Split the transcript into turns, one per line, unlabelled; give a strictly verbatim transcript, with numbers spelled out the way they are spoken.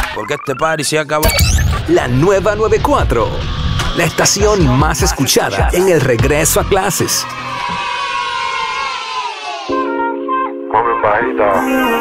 porque este party se acabó.
La nueva noventa y cuatro, la estación más escuchada en el regreso a clases.